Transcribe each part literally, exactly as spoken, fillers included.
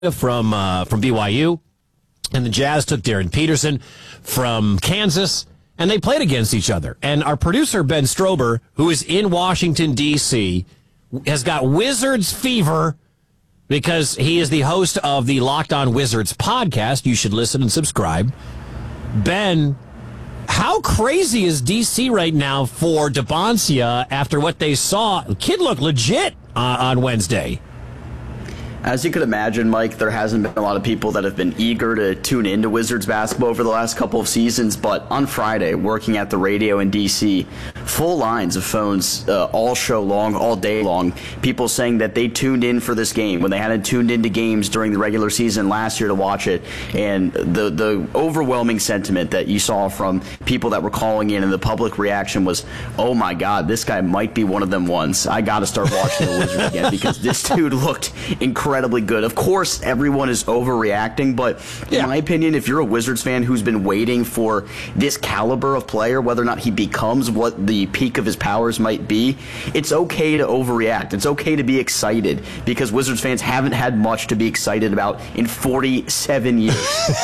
from uh, from B Y U, and the Jazz took Darren Peterson from Kansas, and they played against each other. And our producer, Ben Strober, who is in Washington, D C, has got Wizards fever because he is the host of the Locked On Wizards podcast. You should listen and subscribe. Ben, how crazy is D C right now for Dembonsia after what they saw? The kid looked legit uh, on Wednesday. As you could imagine, Mike, there hasn't been a lot of people that have been eager to tune into Wizards basketball over the last couple of seasons. But on Friday, working at the radio in D C, full lines of phones uh, all show long, all day long. People saying that they tuned in for this game when they hadn't tuned into games during the regular season last year to watch it. And the, the overwhelming sentiment that you saw from people that were calling in and the public reaction was, oh my God, this guy might be one of them ones. I got to start watching the Wizards again because this dude looked incredible. Incredibly good. Of course, everyone is overreacting, but in yeah. my opinion, if you're a Wizards fan who's been waiting for this caliber of player, whether or not he becomes what the peak of his powers might be, it's okay to overreact. It's okay to be excited because Wizards fans haven't had much to be excited about in forty-seven years.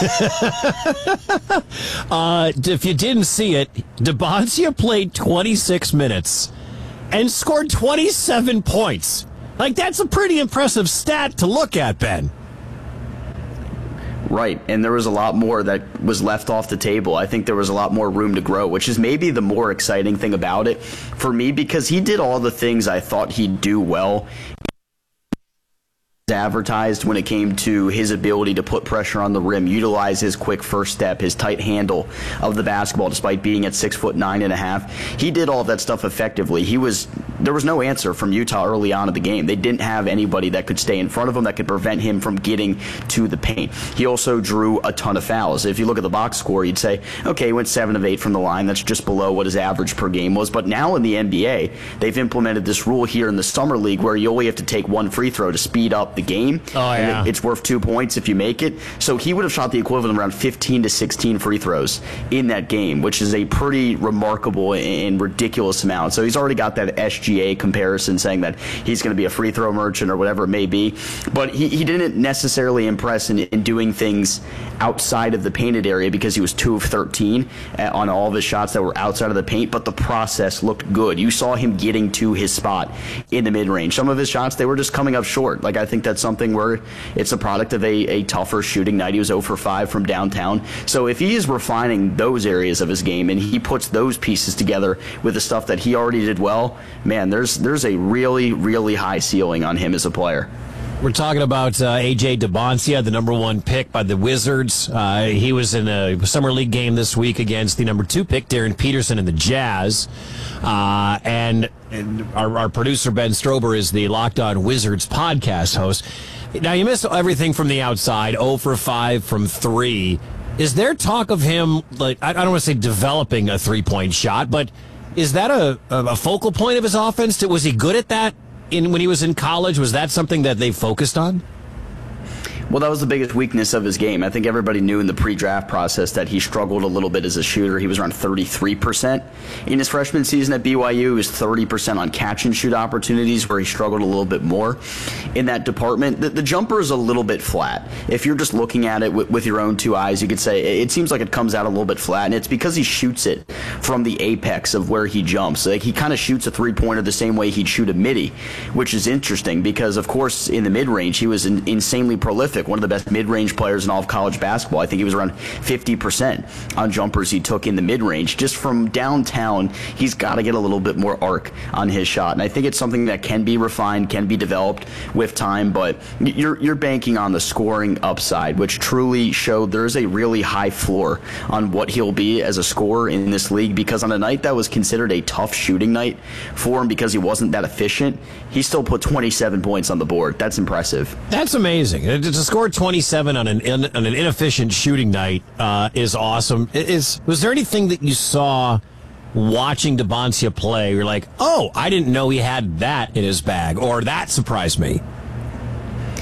uh, if you didn't see it, Dembonsia played twenty-six minutes and scored twenty-seven points. Like, that's a pretty impressive stat to look at, Ben. Right, and there was a lot more that was left off the table. I think there was a lot more room to grow, which is maybe the more exciting thing about it for me because he did all the things I thought he'd do well. Advertised when it came to his ability to put pressure on the rim, utilize his quick first step, his tight handle of the basketball despite being at six foot nine and a half. He did all of that stuff effectively. He was there was no answer from Utah early on in the game. They didn't have anybody that could stay in front of him that could prevent him from getting to the paint. He also drew a ton of fouls. If you look at the box score, you'd say, okay, he went seven of eight from the line. That's just below what his average per game was. But now in the N B A, they've implemented this rule here in the Summer League where you only have to take one free throw to speed up the game. Oh, yeah. And it's worth two points if you make it. So he would have shot the equivalent of around fifteen to sixteen free throws in that game, which is a pretty remarkable and ridiculous amount. So he's already got that S G A comparison saying that he's going to be a free throw merchant or whatever it may be. But he, he didn't necessarily impress in, in doing things outside of the painted area because he was two of thirteen on all of his shots that were outside of the paint, but the process looked good. You saw him getting to his spot in the mid-range. Some of his shots, they were just coming up short. Like, I think that's something where it's a product of a, a tougher shooting night. He was zero for five from downtown. So if he is refining those areas of his game and he puts those pieces together with the stuff that he already did well, man, there's there's a really, really high ceiling on him as a player. We're talking about uh, A J Dembonsia, the number one pick by the Wizards. Uh, he was in a Summer League game this week against the number two pick, Darren Peterson, and the Jazz. Uh, and and our, our producer, Ben Strober, is the Locked On Wizards podcast host. Now, you missed everything from the outside, zero for five from three. Is there talk of him, like, I don't want to say developing a three-point shot, but is that a, a focal point of his offense? Was he good at that? In when he was in college, was that something that they focused on? Well, that was the biggest weakness of his game. I think everybody knew in the pre-draft process that he struggled a little bit as a shooter. He was around thirty-three percent. In his freshman season at B Y U, he was thirty percent on catch-and-shoot opportunities where he struggled a little bit more in that department. The, the jumper is a little bit flat. If you're just looking at it with, with your own two eyes, you could say it seems like it comes out a little bit flat, and it's because he shoots it from the apex of where he jumps. Like, he kind of shoots a three-pointer the same way he'd shoot a midi, which is interesting because, of course, in the mid-range, he was in, insanely prolific. One of the best mid-range players in all of college basketball. I think he was around fifty percent on jumpers he took in the mid-range. Just from downtown, he's got to get a little bit more arc on his shot. And I think it's something that can be refined, can be developed with time, but you're you're banking on the scoring upside, which truly showed there's a really high floor on what he'll be as a scorer in this league, because on a night that was considered a tough shooting night for him because he wasn't that efficient, he still put twenty-seven points on the board. That's impressive. That's amazing. To score twenty-seven on an in, on an inefficient shooting night uh, is awesome. Is was there anything that you saw watching Dembonsia play? You're like, oh, I didn't know he had that in his bag, or that surprised me.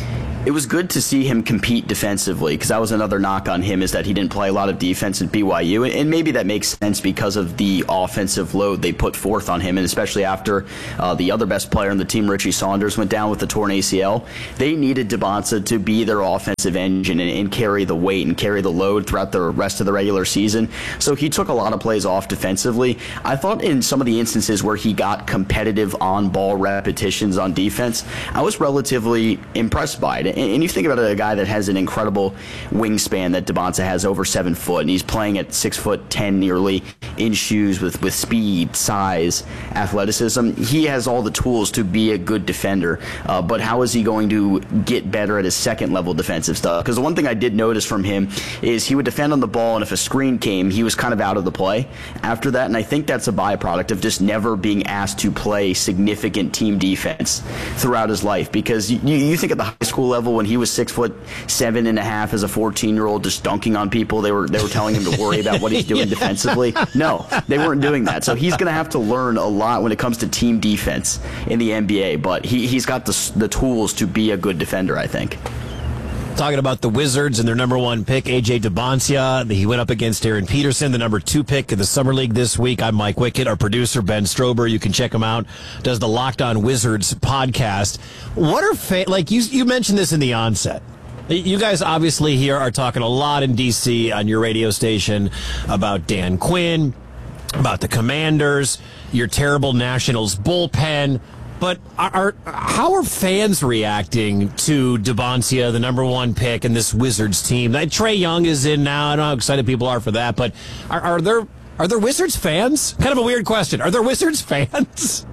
it was good to see him compete defensively, because that was another knock on him, is that he didn't play a lot of defense at B Y U, and maybe that makes sense because of the offensive load they put forth on him, and especially after uh, the other best player on the team, Richie Saunders, went down with the torn A C L. They needed Dybantsa to be their offensive engine and, and carry the weight and carry the load throughout the rest of the regular season. So he took a lot of plays off defensively. I thought in some of the instances where he got competitive on-ball repetitions on defense, I was relatively impressed by it. And, and you think about it, a guy that has an incredible wingspan that Dybantsa has, over seven foot, and he's playing at six foot ten nearly, in shoes with, with speed, size, athleticism. He has all the tools to be a good defender, uh, but how is he going to get better at his second level defensive stuff? Because the one thing I did notice from him is he would defend on the ball, and if a screen came, he was kind of out of the play after that, and I think that's a byproduct of just never being asked to play significant team defense throughout his life. Because you, you think at the high school level, when he was six foot seven and a half as a fourteen year old, just dunking on people, they were they were telling him to worry about what he's doing yeah. defensively. No, they weren't doing that. So he's going to have to learn a lot when it comes to team defense in the N B A. But he he's got the the tools to be a good defender, I think. Talking about the Wizards and their number one pick, A J Dybantsa. He went up against Aaron Peterson, the number two pick in the Summer League this week. I'm Mike Wickett. Our producer, Ben Strober, you can check him out, does the Locked On Wizards podcast. What are, fa- like you, you mentioned this in the onset. You guys obviously here are talking a lot in D C on your radio station about Dan Quinn, about the Commanders, your terrible Nationals bullpen. But are, are how are fans reacting to Dybantsa, the number one pick, and this Wizards team? That Trae Young is in now. I don't know how excited people are for that, but are, are there are there Wizards fans? Kind of a weird question. Are there Wizards fans?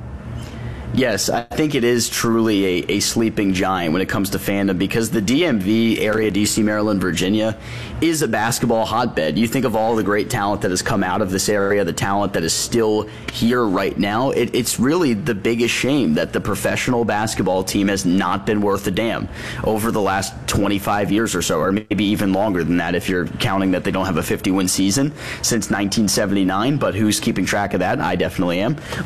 Yes, I think it is truly a, a sleeping giant when it comes to fandom, because the D M V area, D C, Maryland, Virginia, is a basketball hotbed. You think of all the great talent that has come out of this area, the talent that is still here right now. It, it's really the biggest shame that the professional basketball team has not been worth a damn over the last twenty-five years or so, or maybe even longer than that if you're counting that they don't have a fifty-win season since nineteen seventy-nine, but who's keeping track of that? I definitely am.